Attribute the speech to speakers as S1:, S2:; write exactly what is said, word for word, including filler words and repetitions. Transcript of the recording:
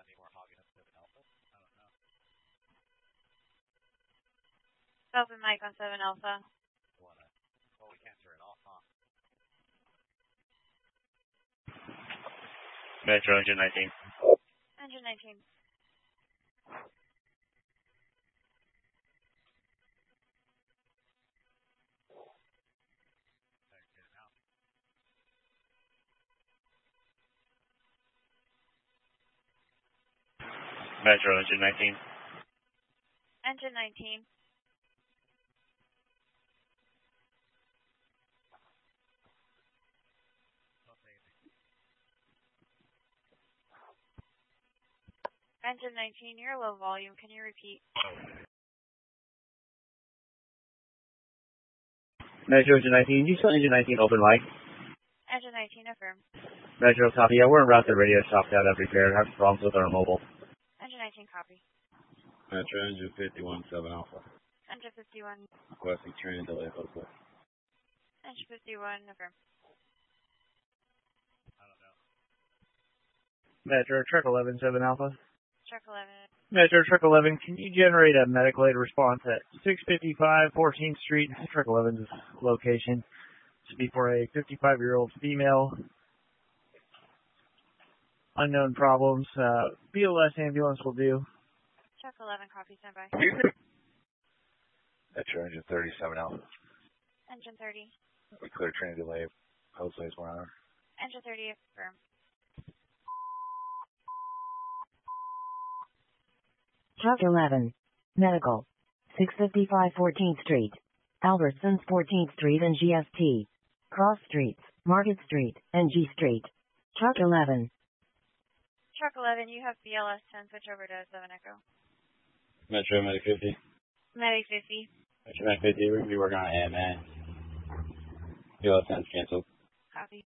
S1: Open mic on seven Alpha.
S2: Metro engine nineteen.
S1: Engine nineteen.
S2: Metro engine nineteen.
S1: Engine nineteen. Engine nineteen, you're low volume. Can you repeat?
S2: Metro engine nineteen. You still engine nineteen open mic?
S1: Engine nineteen, affirm.
S2: Metro copy. Yeah, we're en route to radio stopped out every pair. Have problems with our mobile.
S1: Engine nineteen, copy.
S3: Metro engine fifty-one, seven Alpha.
S1: Engine fifty-one.
S3: Requesting train delay, hopefully.
S1: Engine fifty-one, affirm.
S4: Metro truck eleven, seven Alpha.
S1: Truck eleven.
S4: Metro truck eleven, can you generate a medical aid response at six fifty-five fourteenth Street, truck eleven's location? To be for a fifty-five-year-old female. Unknown problems. Uh, B L S ambulance will do.
S1: Truck eleven, copy, stand by.
S3: Metro engine thirty-seven Alpha.
S1: Engine thirty.
S3: We clear train delay, hopefully it's one hour.
S1: Engine thirty, affirm.
S5: Truck eleven. Medical. six fifty-five fourteenth Street. Albertsons fourteenth Street and G S T. Cross Streets, Market Street, and G Street. Truck eleven.
S1: Truck eleven, you have B L S ten, switch over to seven Echo.
S3: Metro Medic fifty.
S1: Medic fifty.
S3: Metro Medic fifty, we're going to be working on A M A. B L S ten's canceled.
S1: Copy.